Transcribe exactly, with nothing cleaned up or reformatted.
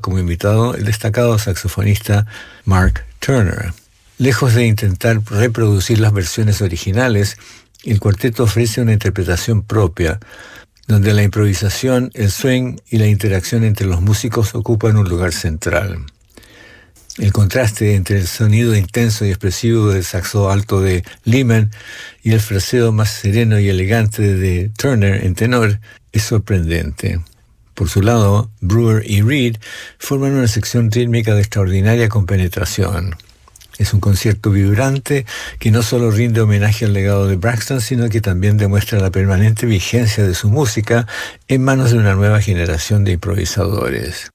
como invitado el destacado saxofonista Mark Turner. Lejos de intentar reproducir las versiones originales, el cuarteto ofrece una interpretación propia, donde la improvisación, el swing y la interacción entre los músicos ocupan un lugar central. El contraste entre el sonido intenso y expresivo del saxo alto de Lehman y el fraseo más sereno y elegante de Turner en tenor es sorprendente. Por su lado, Brewer y Reed forman una sección rítmica de extraordinaria compenetración. Es un concierto vibrante que no solo rinde homenaje al legado de Braxton, sino que también demuestra la permanente vigencia de su música en manos de una nueva generación de improvisadores.